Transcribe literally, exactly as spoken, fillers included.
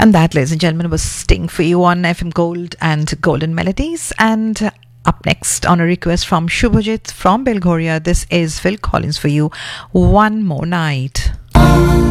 And that, ladies and gentlemen, was Sting for you on F M Gold and Golden Melodies. And uh, up next, on a request from Shubhajit from Belghoria, this is Phil Collins for you, One More Night.